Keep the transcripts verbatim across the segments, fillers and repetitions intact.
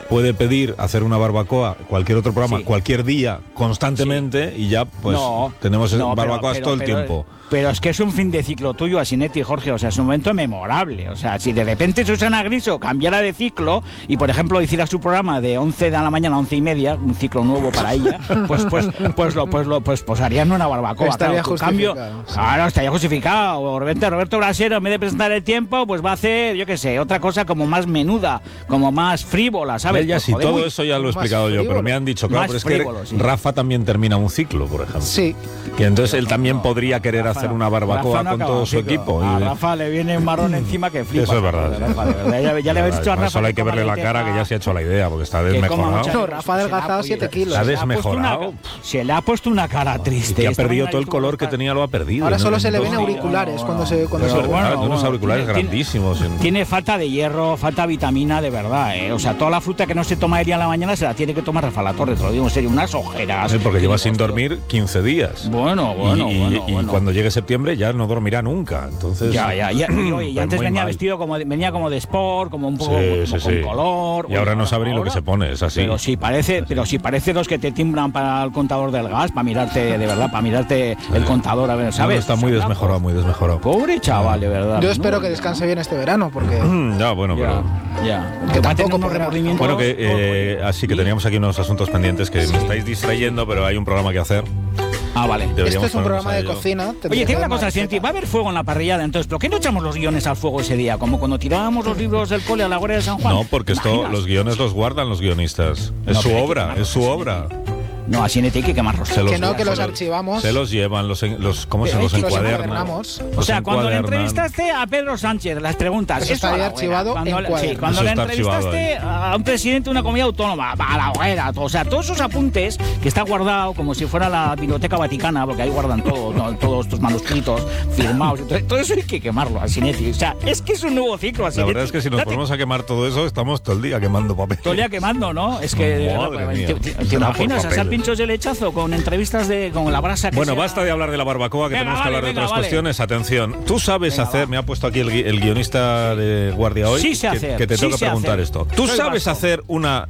puede pedir hacer una barbacoa, cualquier otro programa, sí. cualquier día, constantemente, sí. y ya pues no, tenemos no, barbacoas pero, pero, todo el pero, tiempo. Pero es que es un fin de ciclo tuyo, Asinetti y Jorge, o sea, es un momento memorable. O sea, si de repente Susana Griso cambiara de ciclo y, por ejemplo, hiciera su programa de once de la mañana a once y media, un ciclo nuevo para ella, pues pues pues lo pues lo pues, pues harían una barbacoa. Estaría claro, justificado. Cambio, sí. Claro, estaría justificado. Roberto, Roberto Brasero, en vez de presentar El Tiempo, pues va a hacer, yo qué sé, otra cosa como más menuda, como más frívola, ¿sabes? Ella pues, sí, joder, todo muy, eso ya lo he explicado yo, pero me han dicho, claro, pero es frívolo, que sí. Rafa también termina un ciclo, por ejemplo. Sí. Y entonces él también no, podría querer Rafa, hacer una barbacoa no con todo su equipo. A Rafa le viene un marrón encima que flipa. Eso es verdad. Rafa, de verdad. Ya, ya le habéis dicho a Rafa. Solo hay que verle la cara, que ya se ha hecho la idea, porque está desmejorado. No, Rafa ha adelgazado siete kilos. Está desmejorado. Se le ha puesto una cara triste. Y que ha perdido todo el color que tenía, lo ha perdido. Ahora solo se le ven auriculares cuando se cuando se bueno, unos auriculares grandísimos. Tiene falta de hierro, falta de vitamina, de verdad, ¿eh? O sea, toda la fruta que no se toma día a la mañana se la tiene que tomar Rafa La Torre, te lo digo en serio, unas ojeras. Sí, porque lleva sin dormir quince días. Bueno, bueno, y, bueno. Y bueno. cuando llegue septiembre ya no dormirá nunca. Entonces. Ya, ya, ya. Y, oye, y antes venía mal. vestido como de, venía como de sport, como un poco sí, como sí, con sí. color. Y ahora no sabe ni lo que se pone, es así. Pero si parece, pero si parece los que te timbran para el contador del gas, para mirarte, de verdad, para mirarte el contador, a ver, ¿sabes? No, está muy desmejorado, muy desmejorado. Pobre chaval, de verdad. Yo espero que descanse bien este verano, porque. Ya, bueno, ya, pero. Ya. Que tampoco unos remordimientos. Bueno, que eh, así que teníamos aquí unos asuntos pendientes que sí. me estáis distrayendo, pero hay un programa que hacer. Ah, vale. Este es un programa de cocina. Oye, tiene una cosa, Sienti, va a haber fuego en la parrillada, entonces, ¿por qué no echamos los guiones al fuego ese día? Como cuando tirábamos los libros del cole a la Guardia de San Juan. No, porque esto, los guiones los guardan los guionistas. Es no, su obra, es su obra. No, así no hay que quemarlos. Se los, que no, que los archivamos. Se los llevan, los, los ¿cómo se los encuadernamos? O sea, cuando le entrevistaste a Pedro Sánchez, las preguntas... Eso está archivado cuando, en sí, cuando le entrevistaste a un presidente de una comunidad autónoma, a la hoguera, o sea, todos esos apuntes que está guardado como si fuera la Biblioteca Vaticana, porque ahí guardan todo, no, todos estos manuscritos firmados, entonces, todo eso hay que quemarlo, Asinetti. O sea, es que es un nuevo ciclo, Asinetti. La verdad es que si nos Date. ponemos a quemar todo eso, estamos todo el día quemando papel. Todo el día quemando, ¿no? Es que... Madre ¿Te, te, te, te imaginas hacer pinchos de lechazo con entrevistas de con la brasa que Bueno, sea... basta de hablar de la barbacoa, que venga, tenemos que hablar vale, de otras vale. cuestiones. Atención, tú sabes venga, hacer, va. me ha puesto aquí el, el guionista de Guardia hoy, sí sé que, hacer, que te sí tengo que preguntar hacer. esto. ¿Tú Soy sabes vasco. hacer una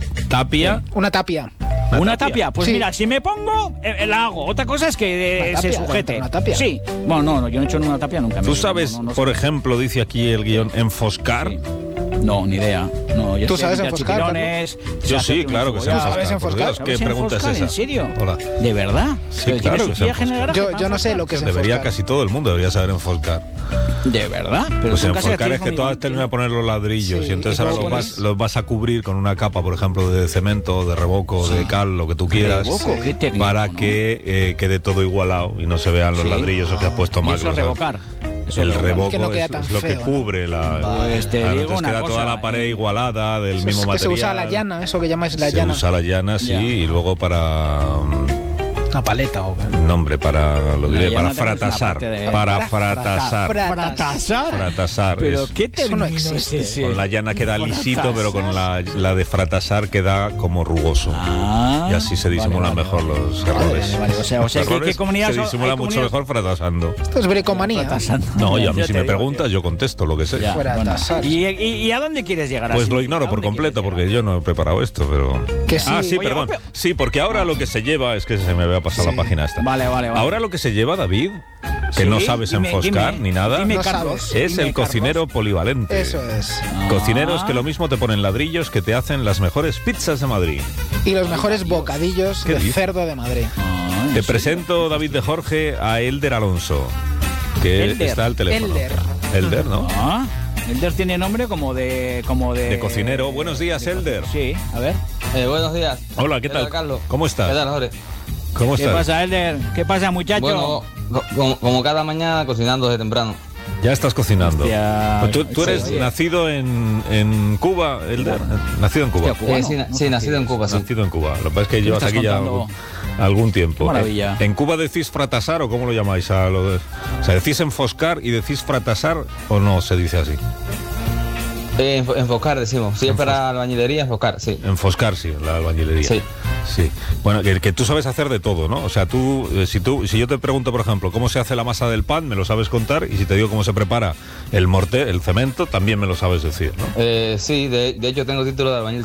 tapia? Una tapia. ¿Una, ¿Una tapia? tapia? Pues sí. mira, si me pongo, eh, la hago. Otra cosa es que eh, tapia, se sujete. ¿Una tapia? Sí. Bueno, no, no, yo no he hecho una tapia nunca. ¿Tú sabes, no, no, no por sé. ejemplo, dice aquí el guión, enfoscar? Sí. No, ni idea. No, yo ¿Tú sabes enfoscar? Yo sí, claro que sé enfoscar. ¿Sabes enfoscar? ¿Qué pregunta es esa? ¿En serio? Hola. ¿De verdad? Sí, claro que sé yo, yo no sé lo que es enfoscar. Debería casi todo el mundo debería saber enfoscar. ¿De verdad? Pero pues enfoscar es que tú has terminado de poner los ladrillos sí, y entonces ahora los vas, los vas a cubrir con una capa, por ejemplo, de cemento, de revoco, sí. de cal, lo que tú quieras, revoco, qué técnico, para ¿no? que eh, quede todo igualado y no se vean los sí. ladrillos o que has puesto mal. ¿Y eso revocar? Eso el revoco que no es, es lo feo, que cubre ¿no? la... Pues te claro, digo entonces una queda cosa, toda la pared eh. igualada, del es mismo que material. Se usa la llana, eso que llamáis la se llana. Se usa la llana, sí, ya. y luego para... Una paleta o nombre para lo diré para fratasar de... para fratasar fratasar fratasar pero es... qué término no existe sí. Con la llana queda lisito, pero con la, la de fratasar queda como rugoso ah, y así se disimulan vale, mejor vale, los errores vale, vale. o sea, o sea ¿qué, ¿qué comunidad se disimula mucho comunidad? Mejor fratasando. Esto es bricomanía. No, y a mí si me preguntas yo contesto lo que sé. Ya, bueno. ¿Y, y, ¿Y a dónde quieres llegar? Pues así? lo ignoro por completo porque yo no he preparado esto, pero que sí. ah sí, Oye, perdón pero... sí, porque ahora lo que se lleva es que se me había pasado sí. la página esta. Vale, vale, vale. Ahora lo que se lleva, David, que sí, no sabes dime, enfoscar dime, ni nada, dime, no Carlos, sabes. es dime, el cocinero Carlos. polivalente. Eso es. Ah. Cocineros que lo mismo te ponen ladrillos que te hacen las mejores pizzas de Madrid. Y los mejores bocadillos de dice? cerdo de Madrid. Ah, te presento, David de Jorge, a Elder Alonso, que Elder. está al teléfono. Elder. Elder, ¿no? Ah. Elder tiene nombre como de... como de... De cocinero. Buenos días, de Elder. Sí, a ver. Eh, buenos días. Hola, ¿qué, ¿Qué tal? tal, Carlos? ¿Cómo estás? ¿Qué tal, Jorge? ¿Cómo estás? ¿Qué pasa, Elder? ¿Qué pasa, muchacho? Bueno, como, como cada mañana cocinando desde temprano. Ya estás cocinando. Hostia, ¿Tú, tú eres sí, sí. nacido en, en Cuba, Elder? Nacido en Cuba. Hostia, eh, sí, na, sí, nacido en Cuba, sí. Nacido en Cuba. Lo que pasa es que llevas aquí ya algún, algún tiempo. Qué maravilla. ¿En Cuba decís fratasar o cómo lo llamáis? A lo de, o sea, ¿decís enfoscar y decís fratasar o no se dice así? Eh, enfocar, decimos. Si es para albañilería, enfocar, sí. Enfoscar, sí, la albañilería. Sí. Sí. Bueno, que, que tú sabes hacer de todo, ¿no? O sea, tú, eh, si tú, si yo te pregunto, por ejemplo, cómo se hace la masa del pan, me lo sabes contar, y si te digo cómo se prepara el morter, el cemento, también me lo sabes decir, ¿no? Eh, sí, de, de hecho tengo título de albañil